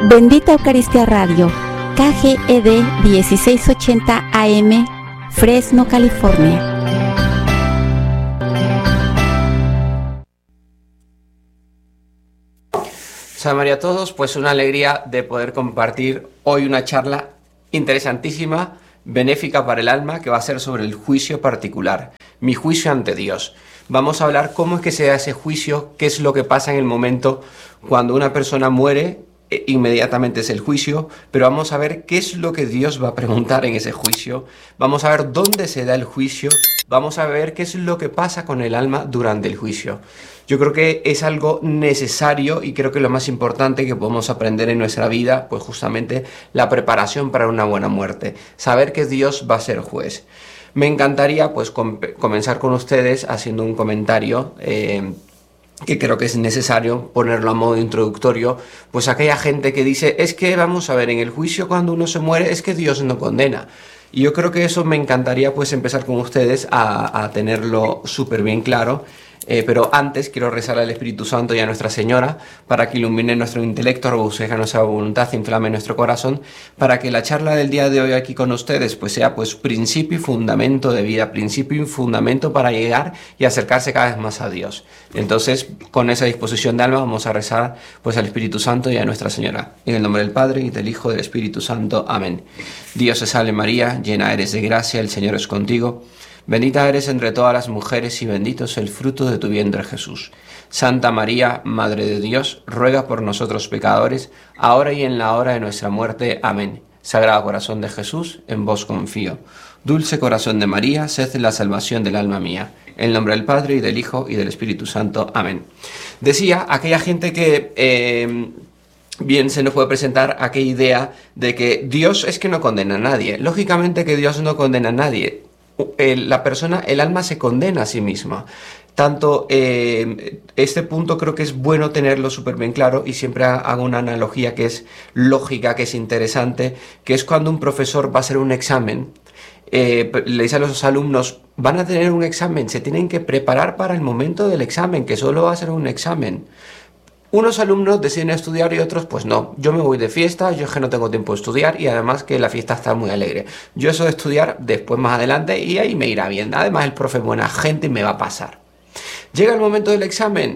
Bendita Eucaristía Radio, KGED 1680 AM, Fresno, California. Salve María a todos, pues una alegría de poder compartir hoy una charla interesantísima, benéfica para el alma, que va a ser sobre el juicio particular, mi juicio ante Dios. Vamos a hablar cómo es que se da ese juicio, qué es lo que pasa en el momento cuando una persona muere, inmediatamente es el juicio, pero vamos a ver qué es lo que Dios va a preguntar en ese juicio, vamos a ver dónde se da el juicio, vamos a ver qué es lo que pasa con el alma durante el juicio. Yo creo que es algo necesario y creo que lo más importante que podemos aprender en nuestra vida, pues justamente la preparación para una buena muerte, saber que Dios va a ser juez. Me encantaría pues comenzar con ustedes haciendo un comentario que creo que es necesario ponerlo a modo introductorio, pues aquella gente que dice, es que vamos a ver, en el juicio cuando uno se muere es que Dios no condena. Y yo creo que eso me encantaría pues empezar con ustedes a tenerlo súper bien claro. Pero antes quiero rezar al Espíritu Santo y a Nuestra Señora para que ilumine nuestro intelecto, rebuceje nuestra voluntad, inflame nuestro corazón, para que la charla del día de hoy aquí con ustedes pues sea pues principio y fundamento de vida, principio y fundamento para llegar y acercarse cada vez más a Dios. Entonces, con esa disposición de alma vamos a rezar pues al Espíritu Santo y a Nuestra Señora. En el nombre del Padre y del Hijo y del Espíritu Santo. Amén. Dios te salve María, llena eres de gracia, el Señor es contigo. Bendita eres entre todas las mujeres y bendito es el fruto de tu vientre Jesús. Santa María, Madre de Dios, ruega por nosotros pecadores, ahora y en la hora de nuestra muerte. Amén. Sagrado Corazón de Jesús, en vos confío. Dulce Corazón de María, sed la salvación del alma mía. En el nombre del Padre, y del Hijo, y del Espíritu Santo. Amén. Decía aquella gente que... bien, se nos puede presentar aquella idea de que Dios es que no condena a nadie. Lógicamente que Dios no condena a nadie. La persona, el alma se condena a sí misma. Tanto este punto creo que es bueno tenerlo súper bien claro, y siempre hago una analogía que es lógica, que es interesante, que es cuando un profesor va a hacer un examen, le dice a los alumnos, van a tener un examen, se tienen que preparar para el momento del examen, que solo va a ser un examen. Unos alumnos deciden estudiar y otros pues no, yo me voy de fiesta, yo es que no tengo tiempo de estudiar y además que la fiesta está muy alegre. Yo eso de estudiar después más adelante y ahí me irá bien, además el profe es buena gente y me va a pasar. Llega el momento del examen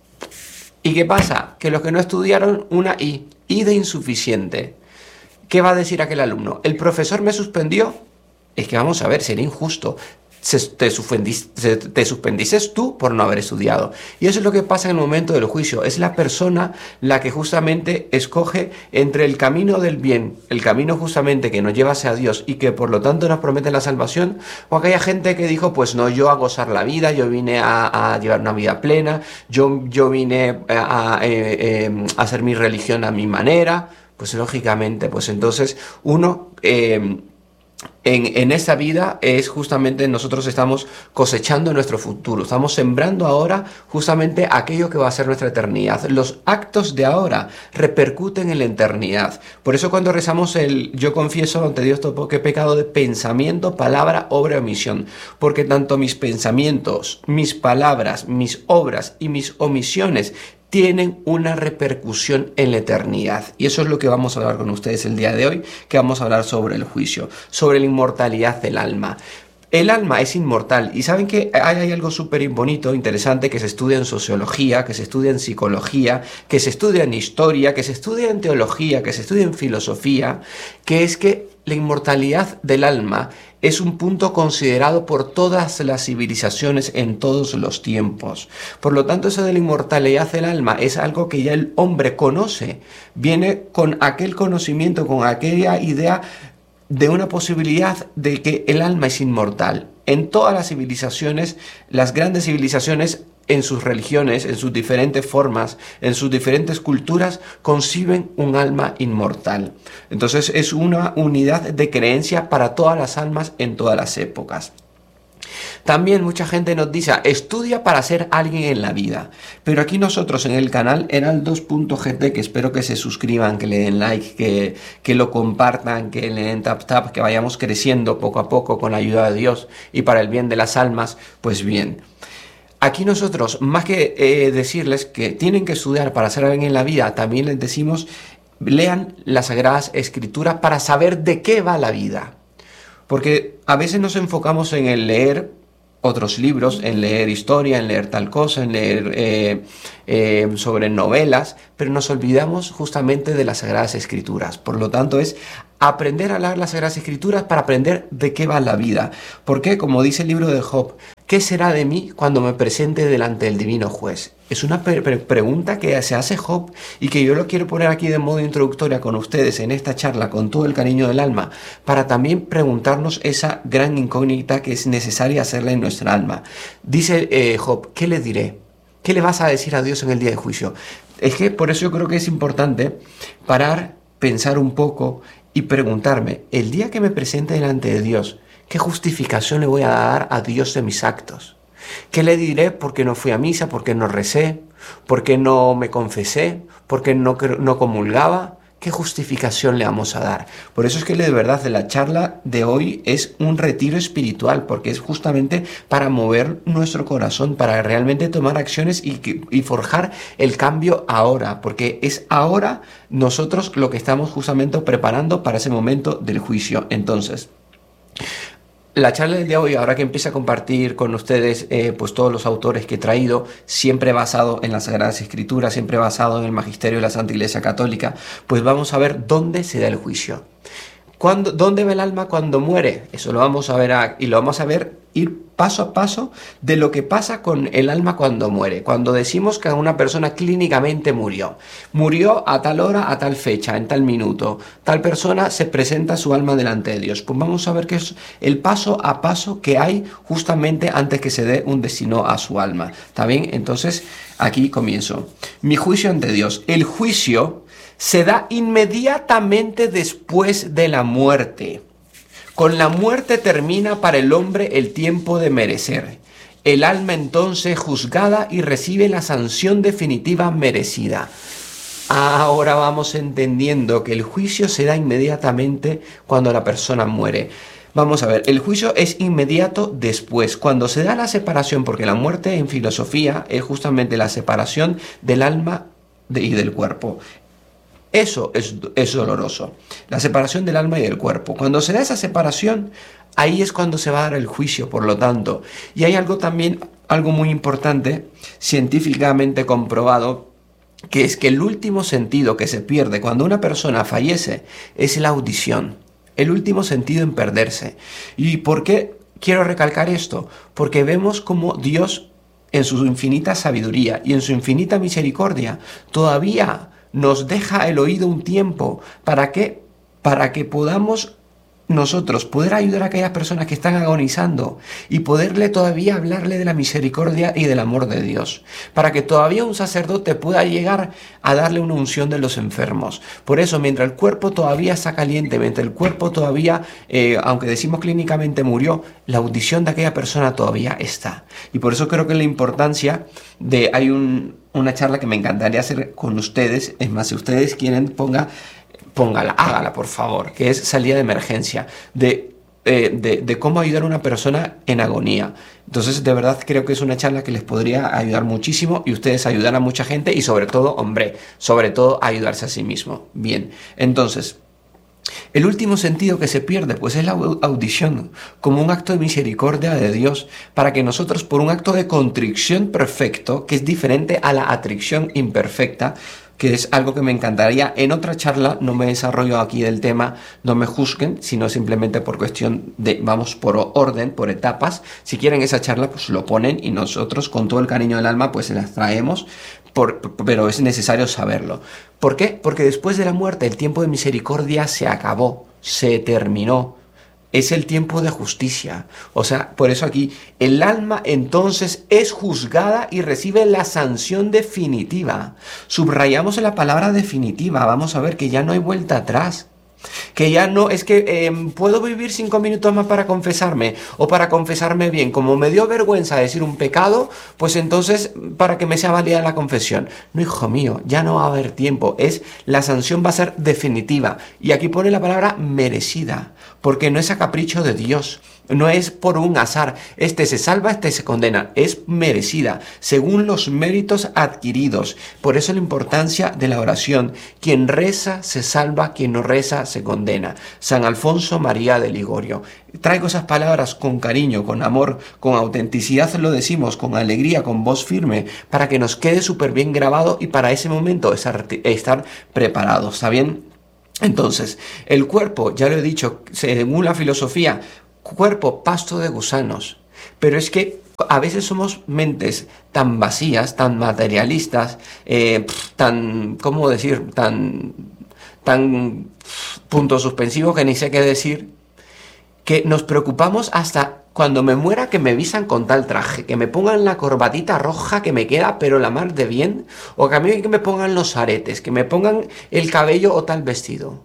y ¿qué pasa? Que los que no estudiaron, una I de insuficiente. ¿Qué va a decir aquel alumno? ¿El profesor me suspendió? Es que vamos a ver, sería injusto. Te suspendices tú por no haber estudiado. Y eso es lo que pasa en el momento del juicio. Es la persona la que justamente escoge entre el camino del bien, el camino justamente que nos lleva hacia Dios y que por lo tanto nos promete la salvación, o aquella gente que dijo, pues no, yo a gozar la vida, yo vine a llevar una vida plena, yo vine a hacer mi religión a mi manera. Pues lógicamente, pues entonces uno... En esta vida es justamente nosotros estamos cosechando nuestro futuro, estamos sembrando ahora justamente aquello que va a ser nuestra eternidad. Los actos de ahora repercuten en la eternidad. Por eso cuando rezamos el yo confieso ante Dios todo que he pecado de pensamiento, palabra, obra y omisión, porque tanto mis pensamientos, mis palabras, mis obras y mis omisiones tienen una repercusión en la eternidad. Y eso es lo que vamos a hablar con ustedes el día de hoy, que vamos a hablar sobre el juicio, sobre la inmortalidad del alma. El alma es inmortal y saben que hay algo súper bonito, interesante, que se estudia en sociología, que se estudia en psicología, que se estudia en historia, que se estudia en teología, que se estudia en filosofía, que es que la inmortalidad del alma es un punto considerado por todas las civilizaciones en todos los tiempos. Por lo tanto, eso de la inmortalidad del alma es algo que ya el hombre conoce, viene con aquel conocimiento, con aquella idea de una posibilidad de que el alma es inmortal. En todas las civilizaciones, las grandes civilizaciones, en sus religiones, en sus diferentes formas, en sus diferentes culturas, conciben un alma inmortal. Entonces es una unidad de creencia para todas las almas en todas las épocas. También mucha gente nos dice, estudia para ser alguien en la vida. Pero aquí nosotros en el canal Heraldos.gt, que espero que se suscriban, que le den like, que lo compartan, que le den tap, que vayamos creciendo poco a poco con la ayuda de Dios y para el bien de las almas, pues bien. Aquí nosotros, más que decirles que tienen que estudiar para ser alguien en la vida, también les decimos lean las Sagradas Escrituras para saber de qué va la vida. Porque a veces nos enfocamos en el leer otros libros, en leer historia, en leer tal cosa, en leer sobre novelas, pero nos olvidamos justamente de las Sagradas Escrituras. Por lo tanto, es aprender a leer las Sagradas Escrituras para aprender de qué va la vida. Porque, como dice el libro de Job, ¿qué será de mí cuando me presente delante del divino juez? Es una pregunta que se hace Job y que yo lo quiero poner aquí de modo introductoria con ustedes en esta charla con todo el cariño del alma, para también preguntarnos esa gran incógnita que es necesaria hacerla en nuestra alma. Dice Job, ¿qué le diré? ¿Qué le vas a decir a Dios en el día de juicio? Es que por eso yo creo que es importante parar, pensar un poco y preguntarme, el día que me presente delante de Dios, ¿qué justificación le voy a dar a Dios de mis actos? ¿Qué le diré porque no fui a misa, porque no recé, porque no me confesé, porque no comulgaba? ¿Qué justificación le vamos a dar? Por eso es que de verdad la charla de hoy es un retiro espiritual, porque es justamente para mover nuestro corazón, para realmente tomar acciones y forjar el cambio ahora, porque es ahora nosotros lo que estamos justamente preparando para ese momento del juicio. Entonces, la charla del día de hoy, ahora que empiece a compartir con ustedes pues todos los autores que he traído, siempre basado en las Sagradas Escrituras, siempre basado en el magisterio de la Santa Iglesia Católica, pues vamos a ver dónde se da el juicio. ¿Dónde va el alma cuando muere? Eso lo vamos a ver y lo vamos a ver ir paso a paso de lo que pasa con el alma cuando muere. Cuando decimos que una persona clínicamente murió a tal hora, a tal fecha, en tal minuto, tal persona se presenta su alma delante de Dios. Pues vamos a ver qué es el paso a paso que hay justamente antes que se dé un destino a su alma. ¿Está bien? Entonces, aquí comienzo. Mi juicio ante Dios. El juicio se da inmediatamente después de la muerte. Con la muerte termina para el hombre el tiempo de merecer. El alma entonces juzgada y recibe la sanción definitiva merecida. Ahora vamos entendiendo que el juicio se da inmediatamente cuando la persona muere. Vamos a ver, el juicio es inmediato después, cuando se da la separación, porque la muerte en filosofía es justamente la separación del alma y del cuerpo. Eso es doloroso, la separación del alma y del cuerpo. Cuando se da esa separación, ahí es cuando se va a dar el juicio, por lo tanto. Y hay algo muy importante, científicamente comprobado, que es que el último sentido que se pierde cuando una persona fallece es la audición. El último sentido en perderse. ¿Y por qué quiero recalcar esto? Porque vemos cómo Dios, en su infinita sabiduría y en su infinita misericordia, todavía nos deja el oído un tiempo. ¿Para qué? Para que podamos nosotros poder ayudar a aquellas personas que están agonizando y poderle todavía hablarle de la misericordia y del amor de Dios, para que todavía un sacerdote pueda llegar a darle una unción de los enfermos. Por eso, mientras el cuerpo todavía está caliente, mientras el cuerpo todavía, aunque decimos clínicamente murió, la audición de aquella persona todavía está. Y por eso creo que la importancia de... Hay una charla que me encantaría hacer con ustedes, es más, si ustedes quieren, póngala, hágala por favor, que es salida de emergencia, de cómo ayudar a una persona en agonía. Entonces, de verdad creo que es una charla que les podría ayudar muchísimo y ustedes ayudan a mucha gente y sobre todo, ayudarse a sí mismo. Bien, entonces, el último sentido que se pierde, pues es la audición, como un acto de misericordia de Dios, para que nosotros, por un acto de contrición perfecto, que es diferente a la atrición imperfecta, que es algo que me encantaría en otra charla, no me desarrollo aquí del tema, no me juzguen, sino simplemente por cuestión de, vamos por orden, por etapas. Si quieren esa charla, pues lo ponen y nosotros con todo el cariño del alma pues se las traemos, pero es necesario saberlo. ¿Por qué? Porque después de la muerte el tiempo de misericordia se acabó, se terminó. Es el tiempo de justicia. O sea, por eso aquí, el alma entonces es juzgada y recibe la sanción definitiva. Subrayamos en la palabra definitiva. Vamos a ver que ya no hay vuelta atrás. Que ya no, es que puedo vivir 5 minutos más para confesarme o para confesarme bien. Como me dio vergüenza decir un pecado, pues entonces para que me sea válida la confesión. No, hijo mío, ya no va a haber tiempo. La sanción va a ser definitiva. Y aquí pone la palabra merecida, porque no es a capricho de Dios. No es por un azar. Este se salva, este se condena. Es merecida, según los méritos adquiridos. Por eso la importancia de la oración. Quien reza se salva, quien no reza se condena. San Alfonso María de Ligorio. Traigo esas palabras con cariño, con amor, con autenticidad, lo decimos, con alegría, con voz firme, para que nos quede súper bien grabado y para ese momento estar preparados. ¿Está bien? Entonces, el cuerpo, ya lo he dicho, según la filosofía, cuerpo, pasto de gusanos. Pero es que a veces somos mentes tan vacías, tan materialistas, ¿cómo decir? Tan punto suspensivo que ni sé qué decir, que nos preocupamos hasta cuando me muera que me visan con tal traje, que me pongan la corbatita roja que me queda pero la mar de bien, o que a mí que me pongan los aretes, que me pongan el cabello o tal vestido.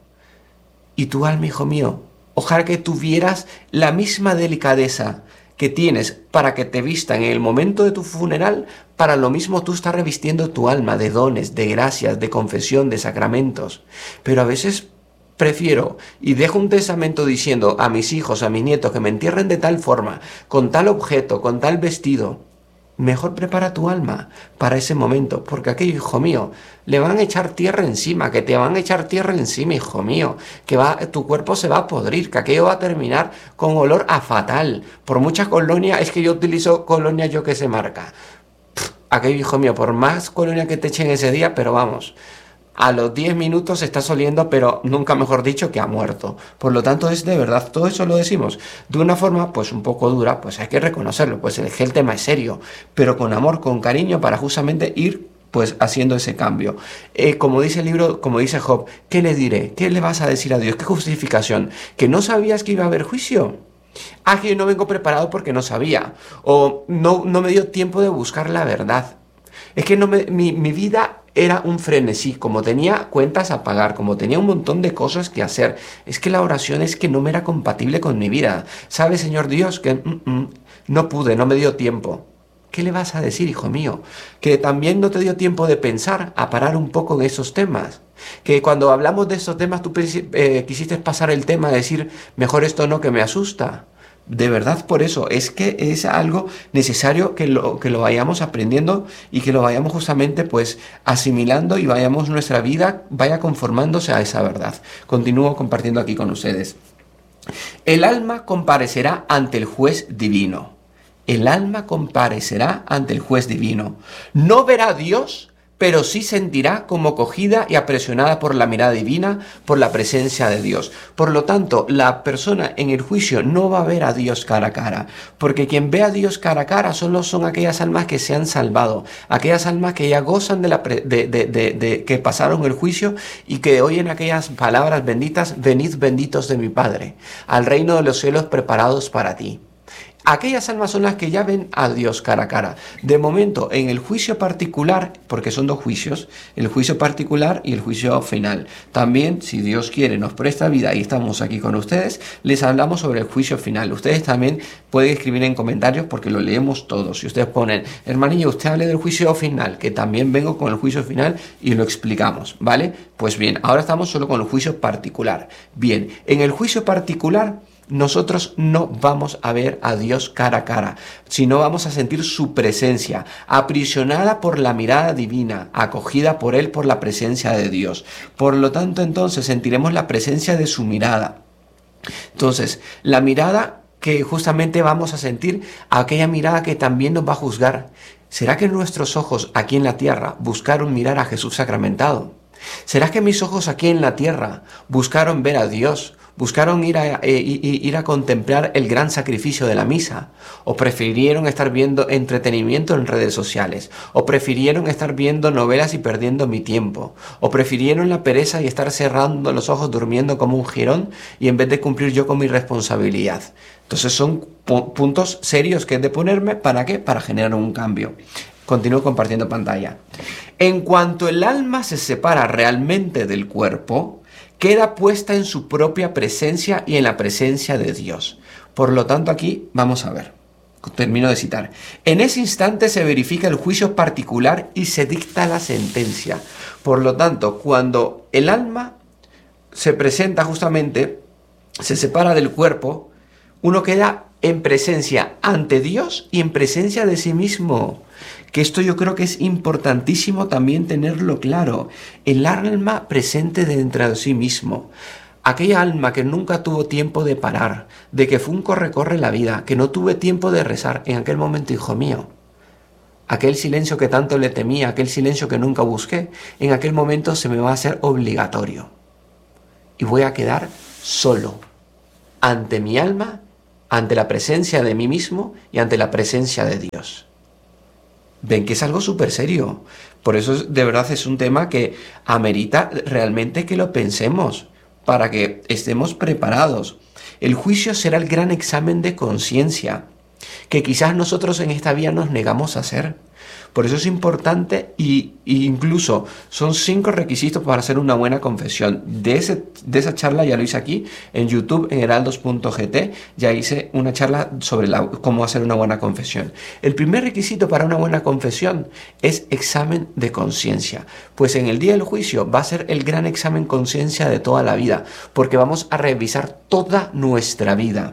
Y tu alma, hijo mío, ojalá que tuvieras la misma delicadeza que tienes para que te vistan en el momento de tu funeral, para lo mismo tú estás revistiendo tu alma de dones, de gracias, de confesión, de sacramentos. Pero a veces prefiero y dejo un testamento diciendo a mis hijos, a mis nietos, que me entierren de tal forma, con tal objeto, con tal vestido. Mejor prepara tu alma para ese momento, porque aquello, hijo mío, le van a echar tierra encima, que te van a echar tierra encima, hijo mío, que tu cuerpo se va a podrir, que aquello va a terminar con olor a fatal. Por mucha colonia, es que yo utilizo colonia yo que se marca. Aquello, hijo mío, por más colonia que te echen ese día, pero vamos, a los 10 minutos estás oliendo, pero nunca mejor dicho, que ha muerto. Por lo tanto, es de verdad, todo eso lo decimos de una forma pues un poco dura, pues hay que reconocerlo, pues el tema es serio, pero con amor, con cariño, para justamente ir pues haciendo ese cambio. Como dice el libro, como dice Job, ¿qué le diré? ¿Qué le vas a decir a Dios? ¿Qué justificación? ¿Que no sabías que iba a haber juicio? Ah, que yo no vengo preparado porque no sabía, o no me dio tiempo de buscar la verdad. Es que mi vida era un frenesí, como tenía cuentas a pagar, como tenía un montón de cosas que hacer. Es que la oración es que no me era compatible con mi vida. ¿Sabe, Señor Dios, que no pude, no me dio tiempo? ¿Qué le vas a decir, hijo mío? Que también no te dio tiempo de pensar, a parar un poco en esos temas. Que cuando hablamos de esos temas tú quisiste pasar el tema, decir, mejor esto no, que me asusta. De verdad, por eso, es que es algo necesario que lo vayamos aprendiendo y que lo vayamos justamente pues asimilando y vayamos nuestra vida vaya conformándose a esa verdad. Continúo compartiendo aquí con ustedes. El alma comparecerá ante el juez divino. El alma comparecerá ante el juez divino. No verá a Dios, pero sí sentirá como cogida y apresionada por la mirada divina, por la presencia de Dios. Por lo tanto, la persona en el juicio no va a ver a Dios cara a cara, porque quien ve a Dios cara a cara solo son aquellas almas que se han salvado, aquellas almas que ya gozan de que pasaron el juicio y que oyen aquellas palabras benditas: venid benditos de mi Padre, al reino de los cielos preparados para ti. Aquellas almas son las que ya ven a Dios cara a cara. De momento, en el juicio particular, porque son dos juicios, el juicio particular y el juicio final. También, si Dios quiere, nos presta vida y estamos aquí con ustedes, les hablamos sobre el juicio final. Ustedes también pueden escribir en comentarios porque lo leemos todos. Si ustedes ponen, hermanillo, usted hable del juicio final, que también vengo con el juicio final y lo explicamos, ¿vale? Pues bien, ahora estamos solo con el juicio particular. Bien, en el juicio particular, nosotros no vamos a ver a Dios cara a cara, sino vamos a sentir su presencia, aprisionada por la mirada divina, acogida por Él por la presencia de Dios. Por lo tanto, entonces sentiremos la presencia de su mirada. Entonces, la mirada que justamente vamos a sentir, aquella mirada que también nos va a juzgar. ¿Será que nuestros ojos aquí en la tierra buscaron mirar a Jesús sacramentado? ¿Será que mis ojos aquí en la tierra buscaron ver a Dios? ¿Buscaron ir a contemplar el gran sacrificio de la misa? ¿O prefirieron estar viendo entretenimiento en redes sociales? ¿O prefirieron estar viendo novelas y perdiendo mi tiempo? ¿O prefirieron la pereza y estar cerrando los ojos durmiendo como un jirón y en vez de cumplir yo con mi responsabilidad? Entonces son puntos serios que he de ponerme. ¿Para qué? Para generar un cambio. Continúo compartiendo pantalla. En cuanto el alma se separa realmente del cuerpo, queda puesta en su propia presencia y en la presencia de Dios. Por lo tanto, aquí vamos a ver. Termino de citar. En ese instante se verifica el juicio particular y se dicta la sentencia. Por lo tanto, cuando el alma se presenta justamente, se separa del cuerpo, uno queda en presencia ante Dios y en presencia de sí mismo. Que esto yo creo que es importantísimo también tenerlo claro. El alma presente dentro de sí mismo. Aquella alma que nunca tuvo tiempo de parar, de que fue un corre-corre la vida, que no tuve tiempo de rezar en aquel momento, hijo mío. Aquel silencio que tanto le temía, aquel silencio que nunca busqué, en aquel momento se me va a hacer obligatorio. Y voy a quedar solo ante mi alma, ante la presencia de mí mismo y ante la presencia de Dios. Ven que es algo súper serio. Por eso de verdad es un tema que amerita realmente que lo pensemos, para que estemos preparados. El juicio será el gran examen de conciencia, que quizás nosotros en esta vida nos negamos a hacer. Por eso es importante y incluso son 5 requisitos para hacer una buena confesión. De esa charla ya lo hice aquí en YouTube, en heraldos.gt, ya hice una charla sobre cómo hacer una buena confesión. El primer requisito para una buena confesión es examen de conciencia. Pues en el día del juicio va a ser el gran examen conciencia de toda la vida, porque vamos a revisar toda nuestra vida.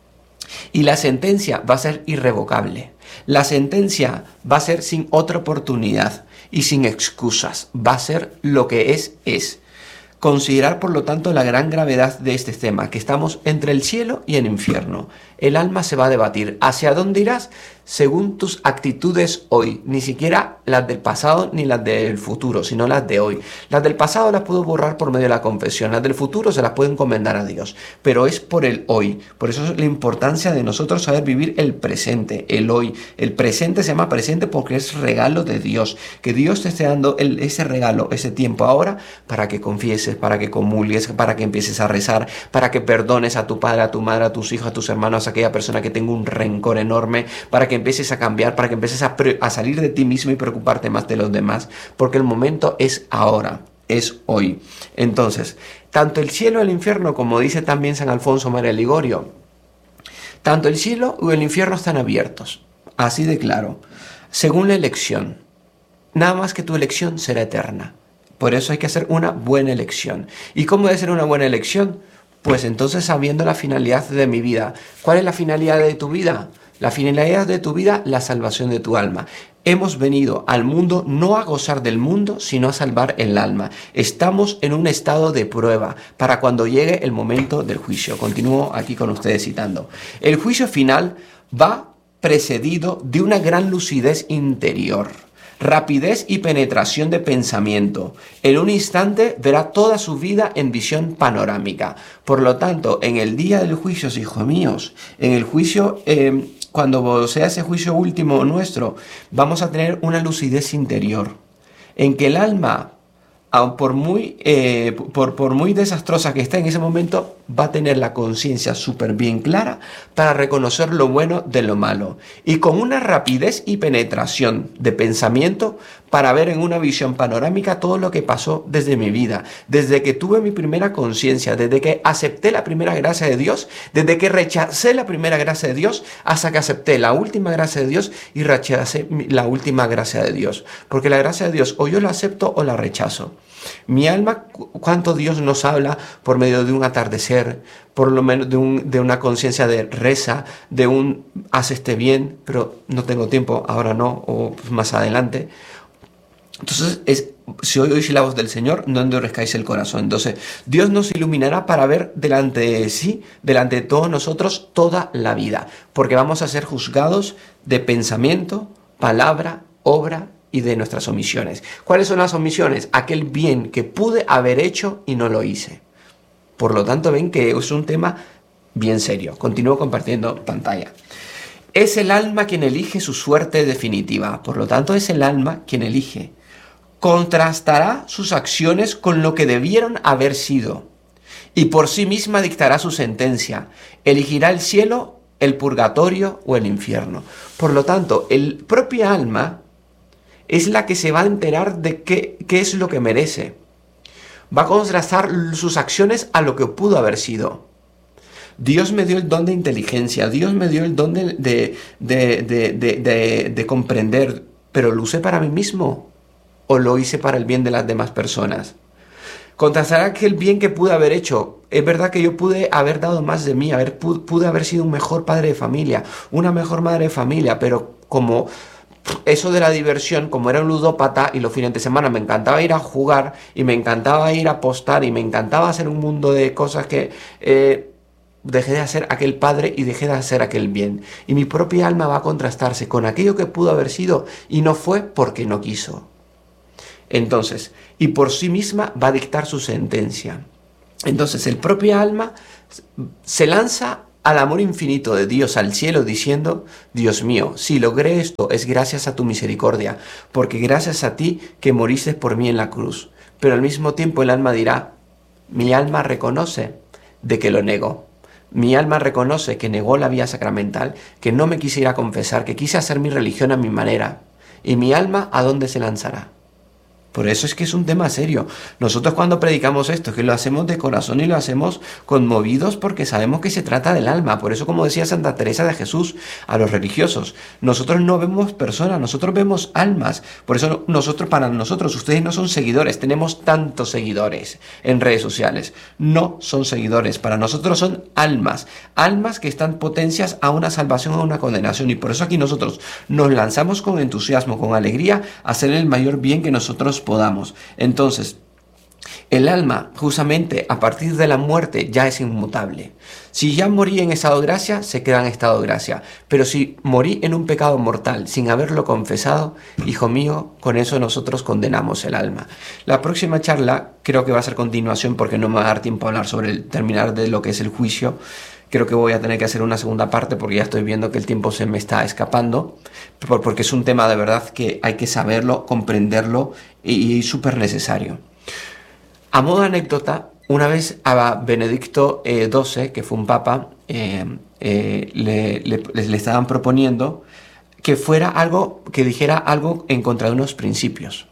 Y la sentencia va a ser irrevocable. La sentencia va a ser sin otra oportunidad y sin excusas. Va a ser lo que es. Considerar, por lo tanto, la gran gravedad de este tema, que estamos entre el cielo y el infierno. El alma se va a debatir. ¿Hacia dónde irás? Según tus actitudes hoy. Ni siquiera las del pasado ni las del futuro, sino las de hoy. Las del pasado las puedo borrar por medio de la confesión. Las del futuro se las puedo encomendar a Dios. Pero es por el hoy. Por eso es la importancia de nosotros saber vivir el presente, el hoy. El presente se llama presente porque es regalo de Dios. Que Dios te esté dando ese regalo, ese tiempo ahora, para que confieses, para que comulgues, para que empieces a rezar, para que perdones a tu padre, a tu madre, a tus hijos, a tus hermanos, a aquella persona que tenga un rencor enorme, para que empieces a cambiar, para que empieces a salir de ti mismo y preocuparte más de los demás, porque el momento es ahora, es hoy. Entonces, tanto el cielo y el infierno, como dice también San Alfonso María Ligorio, tanto el cielo y el infierno están abiertos, así de claro, según la elección. Nada más que tu elección será eterna. Por eso hay que hacer una buena elección. ¿Y cómo debe ser una buena elección? Pues entonces sabiendo la finalidad de mi vida. ¿Cuál es la finalidad de tu vida? La finalidad de tu vida, la salvación de tu alma. Hemos venido al mundo no a gozar del mundo, sino a salvar el alma. Estamos en un estado de prueba para cuando llegue el momento del juicio. Continúo aquí con ustedes citando. El juicio final va precedido de una gran lucidez interior. Rapidez y penetración de pensamiento. En un instante verá toda su vida en visión panorámica. Por lo tanto, en el día del juicio, hijos míos, en el juicio, cuando sea ese juicio último nuestro, vamos a tener una lucidez interior. En que el alma, por muy desastrosa que esté en ese momento, va a tener la conciencia súper bien clara para reconocer lo bueno de lo malo. Y con una rapidez y penetración de pensamiento para ver en una visión panorámica todo lo que pasó desde mi vida. Desde que tuve mi primera conciencia, desde que acepté la primera gracia de Dios, desde que rechacé la primera gracia de Dios, hasta que acepté la última gracia de Dios y rechacé la última gracia de Dios. Porque la gracia de Dios o yo la acepto o la rechazo. Mi alma, cuánto Dios nos habla por medio de un atardecer, por lo menos de una conciencia de reza, de un haz este bien, pero no tengo tiempo, ahora no, o más adelante. Entonces, si hoy oís la voz del Señor, no endurezcáis el corazón. Entonces, Dios nos iluminará para ver delante de sí, delante de todos nosotros, toda la vida. Porque vamos a ser juzgados de pensamiento, palabra, obra y de nuestras omisiones. ¿Cuáles son las omisiones? Aquel bien que pude haber hecho y no lo hice. Por lo tanto, ven que es un tema bien serio. Continúo compartiendo pantalla. Es el alma quien elige su suerte definitiva. Por lo tanto, es el alma quien elige. Contrastará sus acciones con lo que debieron haber sido. Y por sí misma dictará su sentencia. Elegirá el cielo, el purgatorio o el infierno. Por lo tanto, el propio alma es la que se va a enterar de qué es lo que merece. Va a contrastar sus acciones a lo que pudo haber sido. Dios me dio el don de inteligencia, Dios me dio el don de comprender, pero ¿lo usé para mí mismo o lo hice para el bien de las demás personas? Contrastará aquel bien que pude haber hecho. Es verdad que yo pude haber dado más de mí, pude haber sido un mejor padre de familia, una mejor madre de familia, pero como eso de la diversión, como era un ludópata y los fines de semana me encantaba ir a jugar y me encantaba ir a apostar y me encantaba hacer un mundo de cosas que dejé de hacer aquel padre y dejé de hacer aquel bien. Y mi propia alma va a contrastarse con aquello que pudo haber sido y no fue porque no quiso. Entonces, y por sí misma va a dictar su sentencia. Entonces, el propio alma se lanza al amor infinito de Dios, al cielo, diciendo: Dios mío, si logré esto es gracias a tu misericordia, porque gracias a ti que moriste por mí en la cruz. Pero al mismo tiempo el alma dirá: mi alma reconoce de que lo negó. Mi alma reconoce que negó la vía sacramental, que no me quisiera confesar, que quise hacer mi religión a mi manera. ¿Y mi alma a dónde se lanzará? Por eso es que es un tema serio. Nosotros cuando predicamos esto, que lo hacemos de corazón y lo hacemos conmovidos porque sabemos que se trata del alma. Por eso, como decía Santa Teresa de Jesús a los religiosos, nosotros no vemos personas, nosotros vemos almas. Por eso para nosotros, ustedes no son seguidores, tenemos tantos seguidores en redes sociales. No son seguidores, para nosotros son almas. Almas que están potencias a una salvación, a una condenación. Y por eso aquí nosotros nos lanzamos con entusiasmo, con alegría, a hacer el mayor bien que nosotros podamos. Entonces, el alma, justamente a partir de la muerte, ya es inmutable. Si ya morí en estado de gracia, se queda en estado de gracia. Pero si morí en un pecado mortal sin haberlo confesado, hijo mío, con eso nosotros condenamos el alma. La próxima charla creo que va a ser continuación, porque no me va a dar tiempo a hablar sobre terminar de lo que es el juicio. Creo que voy a tener que hacer una segunda parte porque ya estoy viendo que el tiempo se me está escapando, porque es un tema de verdad que hay que saberlo, comprenderlo y súper necesario. A modo de anécdota, una vez a Benedicto XII, que fue un papa, le estaban proponiendo que fuera algo, que dijera algo en contra de unos principios.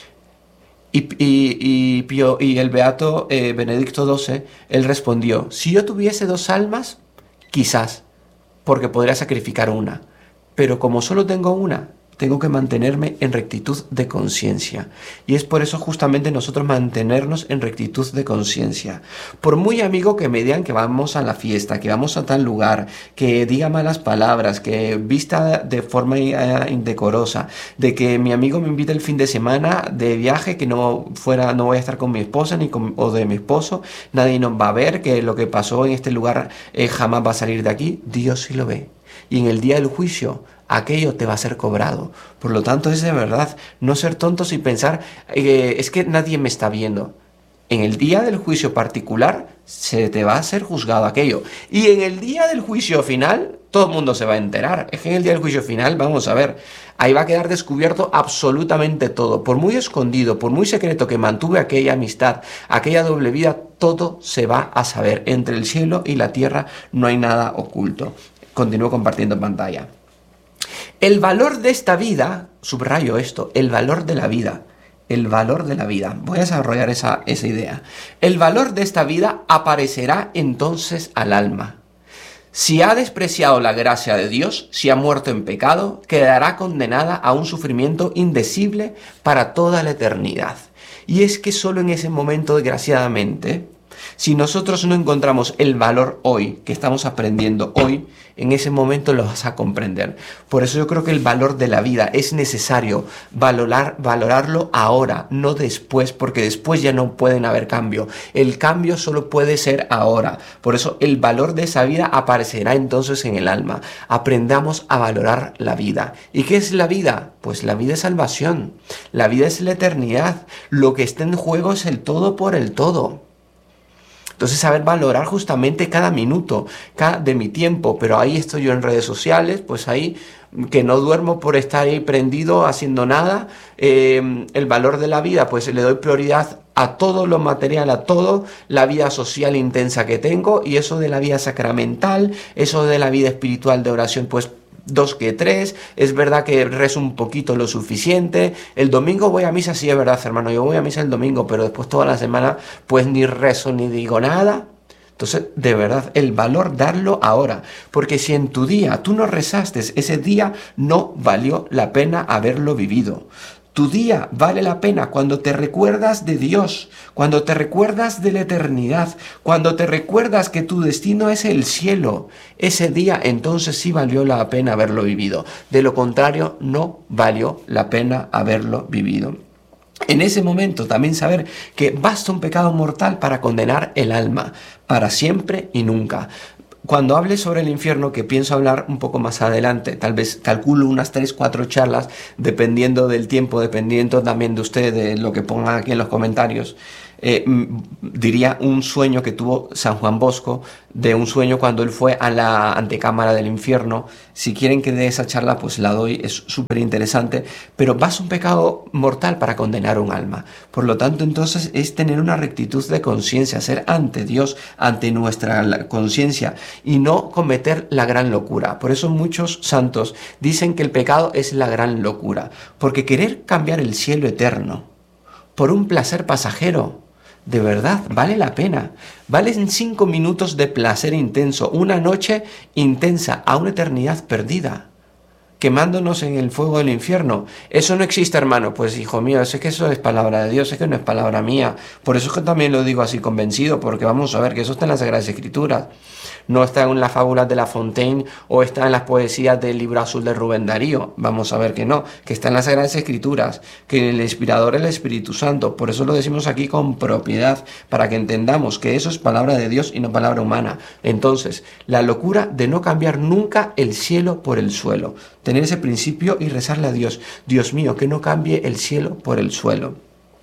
Y el beato Benedicto XII, él respondió: si yo tuviese 2 almas, quizás, porque podría sacrificar una, pero como solo tengo una, tengo que mantenerme en rectitud de conciencia. Y es por eso justamente nosotros mantenernos en rectitud de conciencia. Por muy amigo que me digan que vamos a la fiesta, que vamos a tal lugar, que diga malas palabras, que vista de forma indecorosa, de que mi amigo me invite el fin de semana de viaje, que no voy a estar con mi esposa o de mi esposo, nadie nos va a ver, que lo que pasó en este lugar jamás va a salir de aquí, Dios sí lo ve. Y en el día del juicio, aquello te va a ser cobrado. Por lo tanto, es de verdad no ser tontos y pensar es que nadie me está viendo. En el día del juicio particular se te va a ser juzgado aquello. Y en el día del juicio final, todo el mundo se va a enterar. Es que en el día del juicio final, vamos a ver, ahí va a quedar descubierto absolutamente todo. Por muy escondido, por muy secreto que mantuve aquella amistad, aquella doble vida, todo se va a saber. Entre el cielo y la tierra no hay nada oculto. Continúo compartiendo pantalla. El valor de esta vida, subrayo esto, el valor de la vida. El valor de la vida. Voy a desarrollar esa idea. El valor de esta vida aparecerá entonces al alma. Si ha despreciado la gracia de Dios, si ha muerto en pecado, quedará condenada a un sufrimiento indecible para toda la eternidad. Y es que solo en ese momento, desgraciadamente, si nosotros no encontramos el valor hoy, que estamos aprendiendo hoy, en ese momento lo vas a comprender. Por eso yo creo que el valor de la vida es necesario valorarlo ahora, no después, porque después ya no pueden haber cambio. El cambio solo puede ser ahora. Por eso el valor de esa vida aparecerá entonces en el alma. Aprendamos a valorar la vida. ¿Y qué es la vida? Pues la vida es salvación. La vida es la eternidad. Lo que está en juego es el todo por el todo. Entonces, saber valorar justamente cada minuto de mi tiempo, pero ahí estoy yo en redes sociales, pues ahí que no duermo por estar ahí prendido haciendo nada. El valor de la vida, pues le doy prioridad a todo lo material, a todo, la vida social intensa que tengo, y eso de la vida sacramental, eso de la vida espiritual de oración, pues 2 que 3, es verdad que rezo un poquito lo suficiente, el domingo voy a misa, sí es verdad hermano, yo voy a misa el domingo, pero después toda la semana pues ni rezo ni digo nada. Entonces, de verdad, el valor darlo ahora, porque si en tu día tú no rezaste, ese día no valió la pena haberlo vivido. Tu día vale la pena cuando te recuerdas de Dios, cuando te recuerdas de la eternidad, cuando te recuerdas que tu destino es el cielo. Ese día entonces sí valió la pena haberlo vivido. De lo contrario, no valió la pena haberlo vivido. En ese momento también saber que basta un pecado mortal para condenar el alma, para siempre y nunca. Cuando hable sobre el infierno, que pienso hablar un poco más adelante, tal vez calculo unas 3-4 charlas, dependiendo del tiempo, dependiendo también de usted, de lo que pongan aquí en los comentarios, diría un sueño que tuvo San Juan Bosco, de un sueño cuando él fue a la antecámara del infierno. Si quieren que dé esa charla, pues la doy, es súper interesante, pero basta un pecado mortal para condenar un alma. Por lo tanto, entonces, es tener una rectitud de conciencia, ser ante Dios, ante nuestra conciencia, y no cometer la gran locura. Por eso muchos santos dicen que el pecado es la gran locura, porque querer cambiar el cielo eterno por un placer pasajero, de verdad, vale la pena. Valen 5 minutos de placer intenso, una noche intensa a una eternidad perdida, quemándonos en el fuego del infierno. Eso no existe, hermano. Pues, hijo mío, es que eso es palabra de Dios, es que no es palabra mía. Por eso es que también lo digo así convencido, porque vamos a ver que eso está en las Sagradas Escrituras. No está en las fábulas de La Fontaine o está en las poesías del Libro Azul de Rubén Darío. Vamos a ver que no, que está en las Sagradas Escrituras, que el inspirador es el Espíritu Santo. Por eso lo decimos aquí con propiedad, para que entendamos que eso es palabra de Dios y no palabra humana. Entonces, la locura de no cambiar nunca el cielo por el suelo. Tener ese principio y rezarle a Dios. Dios mío, que no cambie el cielo por el suelo.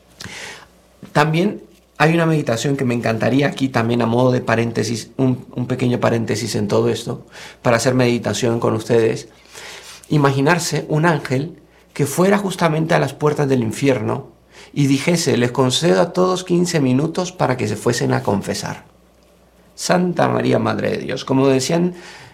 También hay una meditación que me encantaría aquí también a modo de paréntesis, un pequeño paréntesis en todo esto, para hacer meditación con ustedes. Imaginarse un ángel que fuera justamente a las puertas del infierno y dijese: les concedo a todos 15 minutos para que se fuesen a confesar. Santa María, Madre de Dios. Como decían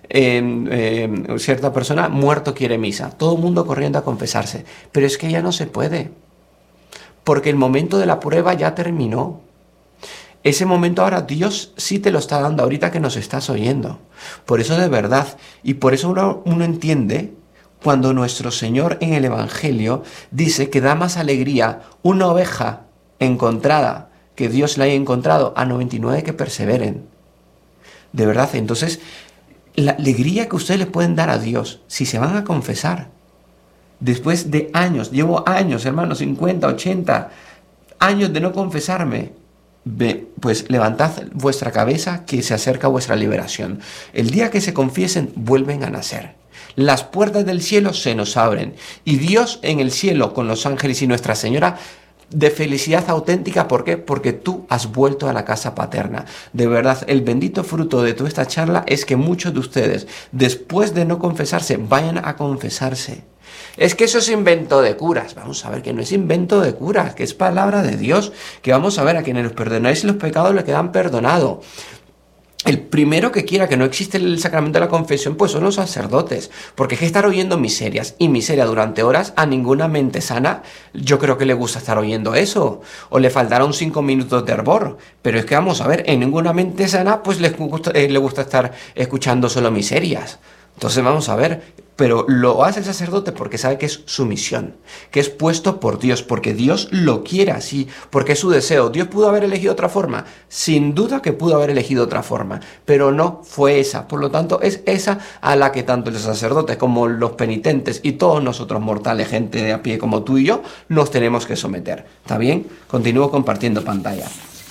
cierta persona, muerto quiere misa. Todo el mundo corriendo a confesarse. Pero es que ya no se puede, porque el momento de la prueba ya terminó. Ese momento ahora Dios sí te lo está dando ahorita que nos estás oyendo. Por eso de verdad, y por eso uno entiende cuando nuestro Señor en el Evangelio dice que da más alegría una oveja encontrada, que Dios la haya encontrado, a 99 que perseveren. De verdad, entonces, la alegría que ustedes le pueden dar a Dios si se van a confesar, después de años, llevo años, hermanos, 50, 80 años de no confesarme, pues levantad vuestra cabeza, que se acerca vuestra liberación. El día que se confiesen, vuelven a nacer. Las puertas del cielo se nos abren, y Dios en el cielo con los ángeles y Nuestra Señora de felicidad auténtica. ¿Por qué? Porque tú has vuelto a la casa paterna. De verdad, el bendito fruto de toda esta charla es que muchos de ustedes, después de no confesarse, vayan a confesarse. Es que eso es invento de curas. Vamos a ver que no es invento de curas, que es palabra de Dios, que vamos a ver, a quienes los perdonáis los pecados les quedan perdonados. El primero que quiera que no existe el sacramento de la confesión, pues son los sacerdotes, porque es que estar oyendo miserias y miseria durante horas, a ninguna mente sana yo creo que le gusta estar oyendo eso, o le faltaron 5 minutos de hervor. Pero es que vamos a ver, en ninguna mente sana pues le gusta estar escuchando solo miserias. Entonces vamos a ver, pero lo hace el sacerdote porque sabe que es su misión, que es puesto por Dios, porque Dios lo quiere así, porque es su deseo. ¿Dios pudo haber elegido otra forma? Sin duda que pudo haber elegido otra forma, pero no fue esa. Por lo tanto, es esa a la que tanto los sacerdotes como los penitentes y todos nosotros mortales, gente de a pie como tú y yo, nos tenemos que someter. ¿Está bien? Continúo compartiendo pantalla.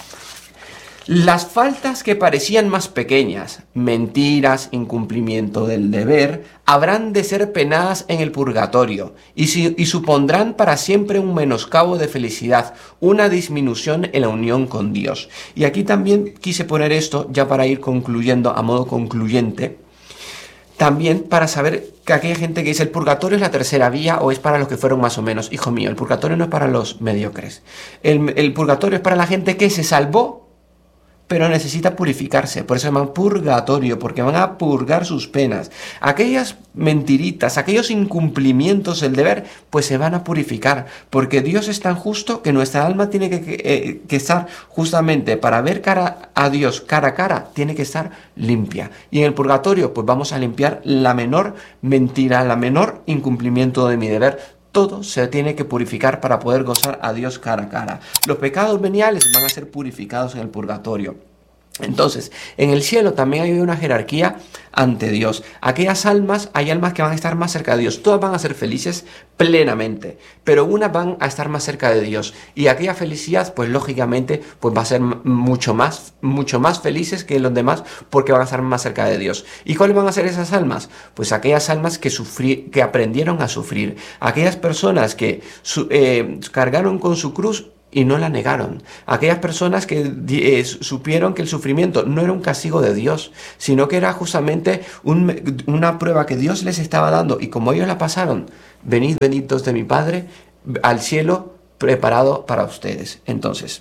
Las faltas que parecían más pequeñas, mentiras, incumplimiento del deber, habrán de ser penadas en el purgatorio y supondrán para siempre un menoscabo de felicidad, una disminución en la unión con Dios. Y aquí también quise poner esto, ya para ir concluyendo a modo concluyente, también para saber que aquella gente que dice el purgatorio es la tercera vía o es para los que fueron más o menos. Hijo mío, el purgatorio no es para los mediocres. El purgatorio es para la gente que se salvó, pero necesita purificarse. Por eso se llama purgatorio, porque van a purgar sus penas. Aquellas mentiritas, aquellos incumplimientos del deber, pues se van a purificar, porque Dios es tan justo que nuestra alma tiene que estar justamente para ver cara a Dios, cara a cara, tiene que estar limpia. Y en el purgatorio, pues vamos a limpiar la menor mentira, la menor incumplimiento de mi deber. todo se tiene que purificar para poder gozar a Dios cara a cara. Los pecados veniales van a ser purificados en el purgatorio. Entonces, en el cielo también hay una jerarquía ante Dios. Aquellas almas, hay almas que van a estar más cerca de Dios. Todas van a ser felices plenamente, pero unas van a estar más cerca de Dios. Y aquella felicidad, pues lógicamente, pues va a ser mucho más felices que los demás porque van a estar más cerca de Dios. ¿Y cuáles van a ser esas almas? Pues aquellas almas que aprendieron a sufrir. Aquellas personas que cargaron con su cruz y no la negaron. Aquellas personas que supieron que el sufrimiento no era un castigo de Dios, sino que era justamente una prueba que Dios les estaba dando. Y como ellos la pasaron, venid benditos de mi Padre, al cielo preparado para ustedes. Entonces,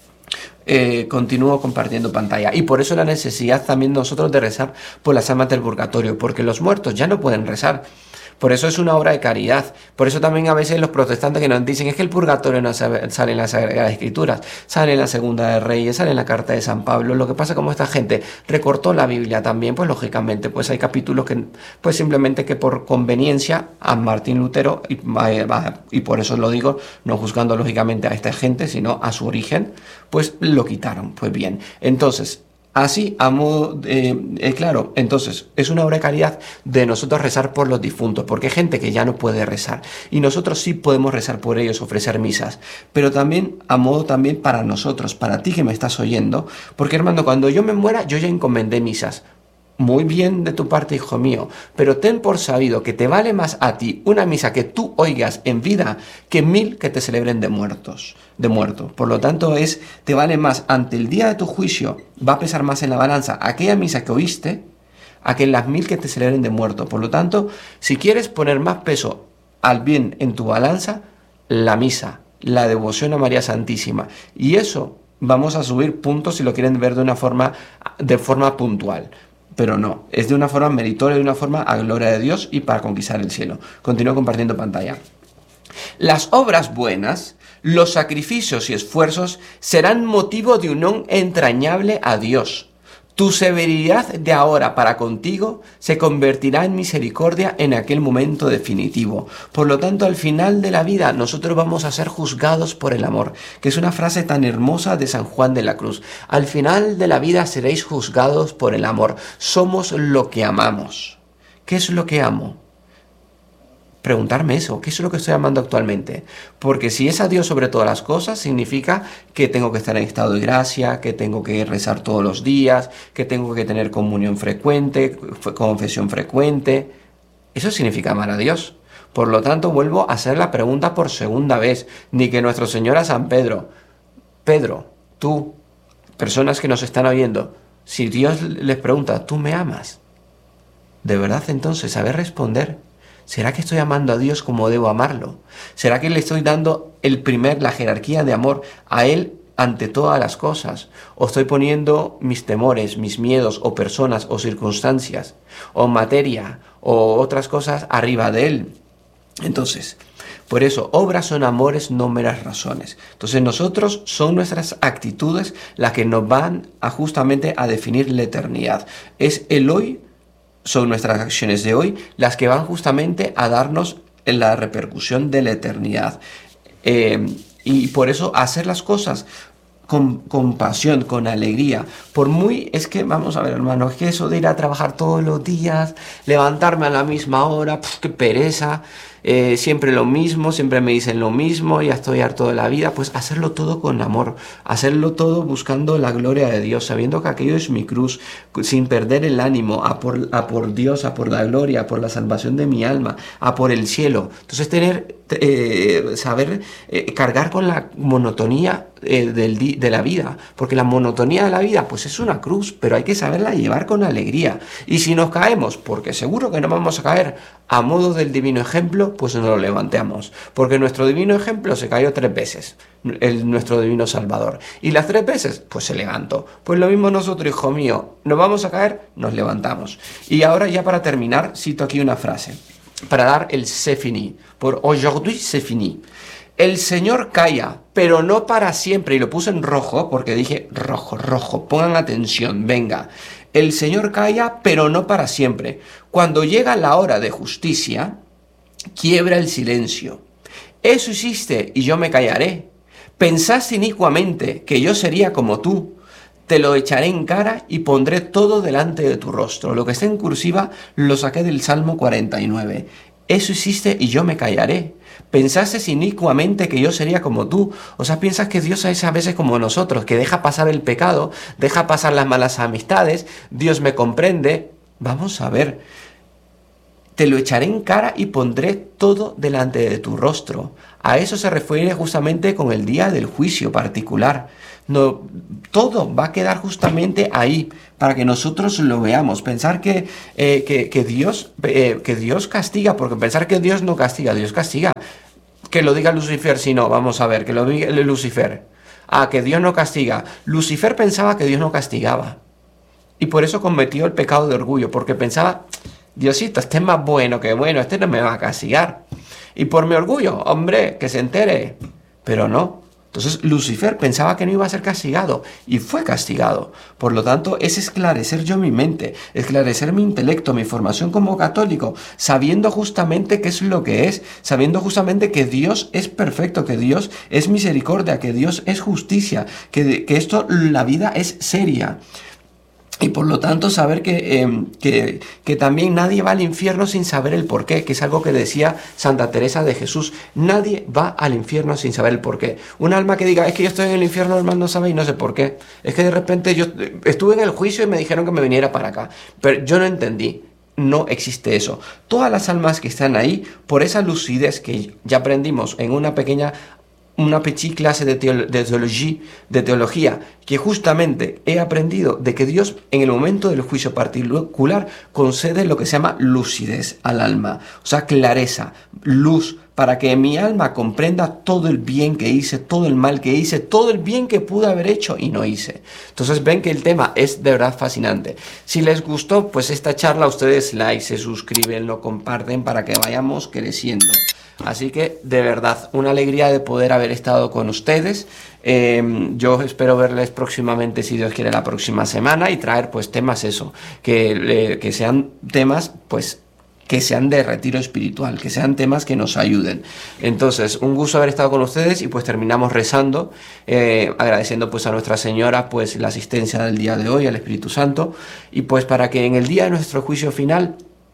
continúo compartiendo pantalla. Y por eso la necesidad también nosotros de rezar por las almas del purgatorio, porque los muertos ya no pueden rezar. Por eso es una obra de caridad. Por eso también a veces los protestantes que nos dicen es que el purgatorio no sale en las Sagradas Escrituras, sale en la Segunda de Reyes, sale en la Carta de San Pablo. Lo que pasa como esta gente recortó la Biblia también, pues lógicamente pues hay capítulos que pues simplemente que por conveniencia a Martín Lutero, y por eso lo digo, no juzgando lógicamente a esta gente, sino a su origen, pues lo quitaron. Pues bien, entonces así, a modo, claro, entonces es una obra de caridad de nosotros rezar por los difuntos, porque hay gente que ya no puede rezar y nosotros sí podemos rezar por ellos, ofrecer misas, pero también a modo también para nosotros, para ti que me estás oyendo, porque hermano, cuando yo me muera, yo ya encomendé misas. Muy bien de tu parte, hijo mío, pero ten por sabido que te vale más a ti una misa que tú oigas en vida que 1000 que te celebren de muerto. Por lo tanto, te vale más ante el día de tu juicio, va a pesar más en la balanza aquella misa que oíste a que las 1000 que te celebren de muerto. Por lo tanto, si quieres poner más peso al bien en tu balanza, la misa, la devoción a María Santísima. Y eso vamos a subir puntos si lo quieren ver de forma puntual. Pero no, es de una forma meritoria, de una forma a gloria de Dios y para conquistar el cielo. Continúo compartiendo pantalla. Las obras buenas, los sacrificios y esfuerzos serán motivo de unión entrañable a Dios. Tu severidad de ahora para contigo se convertirá en misericordia en aquel momento definitivo. Por lo tanto, al final de la vida nosotros vamos a ser juzgados por el amor, que es una frase tan hermosa de San Juan de la Cruz. Al final de la vida seréis juzgados por el amor. Somos lo que amamos. ¿Qué es lo que amo? Preguntarme eso, ¿qué es lo que estoy amando actualmente? Porque si es a Dios sobre todas las cosas, significa que tengo que estar en estado de gracia, que tengo que rezar todos los días, que tengo que tener comunión frecuente, confesión frecuente. Eso significa amar a Dios. Por lo tanto, vuelvo a hacer la pregunta por segunda vez, ni que Nuestro Señor a San Pedro, tú, personas que nos están oyendo, si Dios les pregunta, ¿tú me amas? De verdad, entonces, saber responder. ¿Será que estoy amando a Dios como debo amarlo? ¿Será que le estoy dando la jerarquía de amor a Él ante todas las cosas? ¿O estoy poniendo mis temores, mis miedos, o personas, o circunstancias, o materia, o otras cosas arriba de Él? Entonces, por eso, obras son amores, no meras razones. Entonces nosotros son nuestras actitudes las que nos van justamente a definir la eternidad. Es el hoy. Son nuestras acciones de hoy las que van justamente a darnos la repercusión de la eternidad. Y por eso hacer las cosas con pasión, con alegría. Es que, vamos a ver, hermano, es que eso de ir a trabajar todos los días, levantarme a la misma hora, qué pereza, siempre lo mismo, siempre me dicen lo mismo, ya estoy harto de la vida. Pues hacerlo todo con amor, hacerlo todo buscando la gloria de Dios, sabiendo que aquello es mi cruz, sin perder el ánimo, a por Dios, a por la gloria, a por la salvación de mi alma, a por el cielo. Entonces saber cargar con la monotonía de la vida, porque la monotonía de la vida pues es una cruz, pero hay que saberla llevar con alegría. Y si nos caemos, porque seguro que no vamos a caer, a modo del divino ejemplo, pues nos lo levantamos, porque nuestro divino ejemplo se cayó 3 veces, nuestro divino Salvador, y las 3 veces pues se levantó. Pues lo mismo nosotros, hijo mío, nos vamos a caer, nos levantamos. Y ahora ya para terminar, cito aquí una frase para dar el c'est fini, por aujourd'hui c'est fini. El Señor calla, pero no para siempre. Y lo puse en rojo porque dije, rojo, pongan atención, venga. El Señor calla, pero no para siempre. Cuando llega la hora de justicia, quiebra el silencio. Eso hiciste y yo me callaré. Pensaste inicuamente que yo sería como tú. Te lo echaré en cara y pondré todo delante de tu rostro. Lo que está en cursiva lo saqué del Salmo 49. Eso hiciste y yo me callaré. Pensaste inicuamente que yo sería como tú. O sea, piensas que Dios es a veces como nosotros, que deja pasar el pecado, deja pasar las malas amistades, Dios me comprende. Vamos a ver. Te lo echaré en cara y pondré todo delante de tu rostro. A eso se refiere justamente con el día del juicio particular. No, todo va a quedar justamente ahí para que nosotros lo veamos. Pensar que Dios castiga, porque pensar que Dios no castiga, Dios castiga. Que lo diga Lucifer, si no, vamos a ver, que lo diga Lucifer. Que Dios no castiga. Lucifer pensaba que Dios no castigaba. Y por eso cometió el pecado de orgullo, porque pensaba, Diosito, este es más bueno que bueno, este no me va a castigar. Y por mi orgullo, hombre, que se entere. Pero no. Entonces Lucifer pensaba que no iba a ser castigado y fue castigado. Por lo tanto, es esclarecer yo mi mente, esclarecer mi intelecto, mi formación como católico, sabiendo justamente qué es lo que es, sabiendo justamente que Dios es perfecto, que Dios es misericordia, que Dios es justicia, que esto, la vida es seria. Y por lo tanto saber que también nadie va al infierno sin saber el porqué, que es algo que decía Santa Teresa de Jesús. Nadie va al infierno sin saber el porqué. Un alma que diga, es que yo estoy en el infierno, hermano, no sabe y no sé por qué. Es que de repente yo estuve en el juicio y me dijeron que me viniera para acá. Pero yo no entendí. No existe eso. Todas las almas que están ahí, por esa lucidez que ya aprendimos en una pequeña clase de teología, que justamente he aprendido de que Dios en el momento del juicio particular concede lo que se llama lucidez al alma, o sea, clareza, luz, para que mi alma comprenda todo el bien que hice, todo el mal que hice, todo el bien que pude haber hecho y no hice. Entonces ven que el tema es de verdad fascinante. Si les gustó pues esta charla, ustedes like, se suscriben, lo comparten para que vayamos creciendo. Así que, de verdad, una alegría de poder haber estado con ustedes. Yo espero verles próximamente, si Dios quiere, la próxima semana y traer, pues, temas que sean temas, pues, que sean de retiro espiritual, que sean temas que nos ayuden. Entonces, un gusto haber estado con ustedes y pues terminamos rezando, agradeciendo pues a Nuestra Señora pues la asistencia del día de hoy, al Espíritu Santo, y pues para que en el día de nuestro juicio final,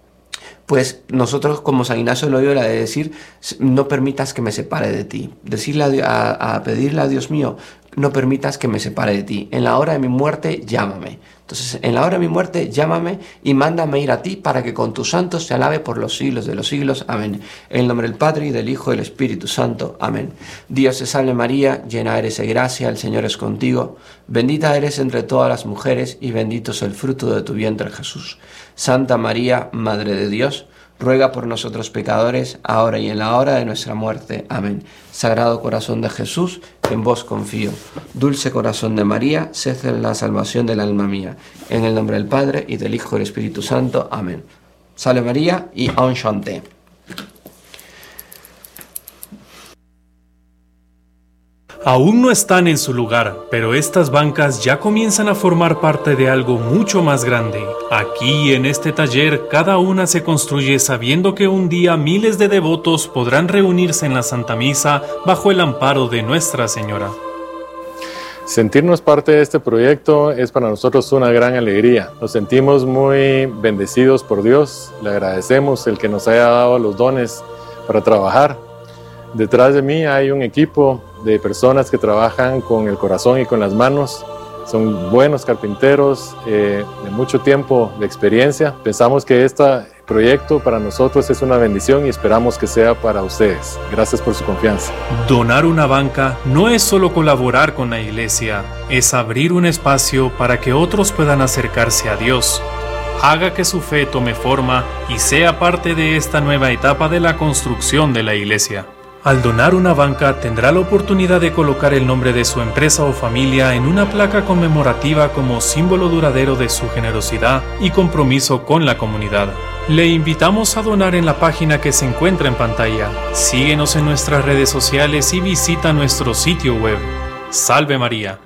pues nosotros como San Ignacio de Loyola de decir, no permitas que me separe de ti, decirle a pedirle a Dios mío, no permitas que me separe de ti, en la hora de mi muerte llámame. Entonces, en la hora de mi muerte llámame y mándame ir a ti para que con tus santos te alabe por los siglos de los siglos. Amén. En el nombre del Padre y del Hijo y del Espíritu Santo. Amén. Dios te salve María, llena eres de gracia, el Señor es contigo. Bendita eres entre todas las mujeres y bendito es el fruto de tu vientre Jesús. Santa María, Madre de Dios, ruega por nosotros pecadores, ahora y en la hora de nuestra muerte. Amén. Sagrado corazón de Jesús, en vos confío. Dulce corazón de María, sed la salvación del alma mía. En el nombre del Padre, y del Hijo y del Espíritu Santo. Amén. Salve María y enchanté. Aún no están en su lugar, pero estas bancas ya comienzan a formar parte de algo mucho más grande. Aquí, en este taller, cada una se construye sabiendo que un día miles de devotos podrán reunirse en la Santa Misa bajo el amparo de Nuestra Señora. Sentirnos parte de este proyecto es para nosotros una gran alegría. Nos sentimos muy bendecidos por Dios. Le agradecemos el que nos haya dado los dones para trabajar. Detrás de mí hay un equipo de personas que trabajan con el corazón y con las manos. Son buenos carpinteros de mucho tiempo de experiencia. Pensamos que este proyecto para nosotros es una bendición y esperamos que sea para ustedes. Gracias por su confianza. Donar una banca no es solo colaborar con la iglesia, es abrir un espacio para que otros puedan acercarse a Dios. Haga que su fe tome forma y sea parte de esta nueva etapa de la construcción de la iglesia. Al donar una banca tendrá la oportunidad de colocar el nombre de su empresa o familia en una placa conmemorativa como símbolo duradero de su generosidad y compromiso con la comunidad. Le invitamos a donar en la página que se encuentra en pantalla. Síguenos en nuestras redes sociales y visita nuestro sitio web. ¡Salve María!